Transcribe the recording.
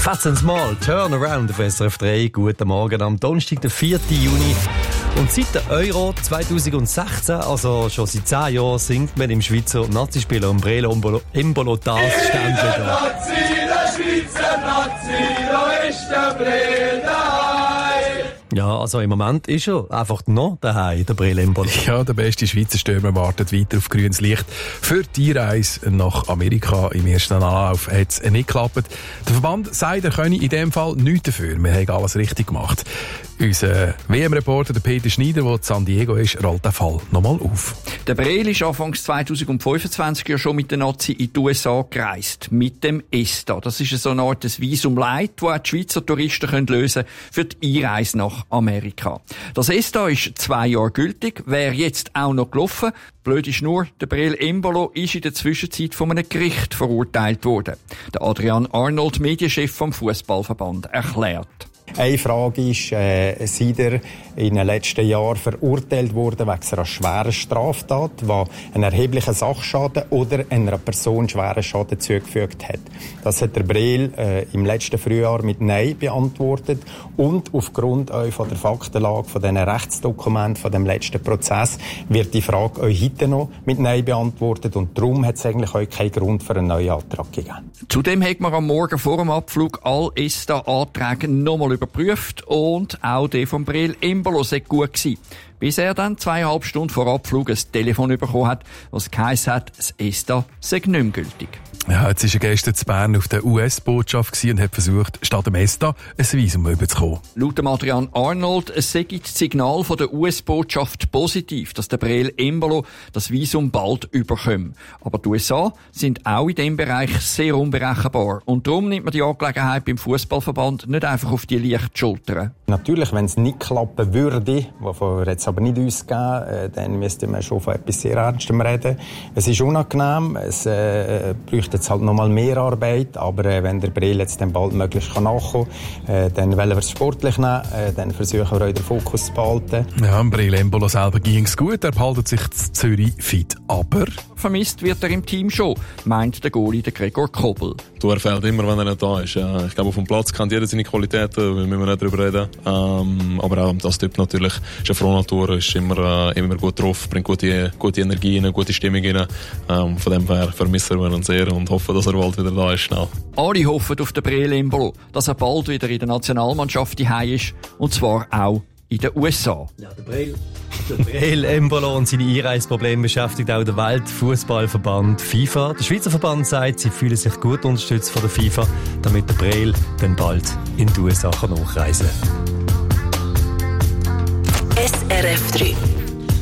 Schwätzen Sie mal, Turnaround auf SRF 3. Guten Morgen am Donnerstag, den 4. Juni. Und seit der Euro 2016, also schon seit 10 Jahren, singt man im Schweizer Nazispieler Breel Embolo das ständig. Nazi, der Schweizer Nazi, da ist der Breel daheim. Ja, also im Moment ist er einfach noch daheim, der Breel Embolo. Ja, der beste Schweizer Stürmer wartet weiter auf grünes Licht. Für die Reise nach Amerika im ersten Anlauf hat es nicht geklappt. Der Verband sagt, er könne in dem Fall nichts dafür. Wir haben alles richtig gemacht. Unser WM-Reporter Peter Schneider, der in San Diego ist, rollt den Fall nochmal auf. Der Breel ist Anfangs 2025 ja schon mit den Nazi in die USA gereist. Mit dem ESTA. Das ist so eine Art Visum Light, das die Schweizer Touristen lösen können für die Einreise nach Amerika. Das ESTA ist 2 Jahre gültig, wäre jetzt auch noch gelaufen. Blöd ist nur, der Breel Embolo ist in der Zwischenzeit von einem Gericht verurteilt worden. Der Adrian Arnold, Medienchef vom Fußballverband, erklärt. Eine Frage ist, seid ihr in den letzten Jahren verurteilt worden wegen einer schweren Straftat, die einen erheblichen Sachschaden oder einer Person schweren Schaden zugefügt hat? Das hat der Breel im letzten Frühjahr mit Nein beantwortet und aufgrund von der Faktenlage von diesen Rechtsdokumenten von dem letzten Prozess wird die Frage euch heute noch mit Nein beantwortet und darum hat es eigentlich euch keinen Grund für einen neuen Antrag gegeben. Zudem hat man am Morgen vor dem Abflug all ESTA-Anträge nochmal überprüft und auch der von Breel Embolo sei gut gewesen. Bis er dann 2,5 Stunden vor Abflug ein Telefon bekommen hat, was geheißen hat, das ESTA sei nicht mehr gültig. Ja, jetzt war er gestern zu Bern auf der US-Botschaft und hat versucht, statt dem ESTA ein Visum überzukommen. Laut Adrian Arnold sei das Signal von der US-Botschaft positiv, dass der Breel Embolo das Visum bald überkommt. Aber die USA sind auch in diesem Bereich sehr unberechenbar. Und darum nimmt man die Angelegenheit beim Fußballverband nicht einfach auf die leichten Schultern. Natürlich, wenn es nicht klappen würde, wovon wir jetzt aber nicht ausgehen, dann müsste man schon von etwas sehr Ernstem reden. Es ist unangenehm, es bräuchte jetzt halt noch mal mehr Arbeit, aber wenn der Breel jetzt dann bald möglichst nachkommen kann, dann wollen wir es sportlich nehmen, dann versuchen wir auch den Fokus zu behalten. Ja, Breel Embolo selber ging es gut, er behaltet sich in Zürich fit, aber vermisst wird er im Team schon, meint der Goalie, der Gregor Kobel. Er fehlt immer, wenn er nicht da ist. Ich glaube, auf dem Platz kennt jeder seine Qualitäten, da müssen wir nicht drüber reden. Aber auch das Typ natürlich ist eine Frohnatur, ist immer gut drauf, bringt gute Energie rein, gute Stimmung rein. Von dem her vermissen wir ihn sehr und hoffen, dass er bald wieder da ist, schnell. Alle hoffen auf den Breel Embolo, dass er bald wieder in der Nationalmannschaft daheim ist, und zwar auch in den USA. Ja, der Breel Embolo und seine Einreiseprobleme beschäftigt auch den Weltfußballverband FIFA. Der Schweizer Verband sagt, sie fühlen sich gut unterstützt von der FIFA, damit der Breel dann bald in die USA nachreisen kann. SRF 3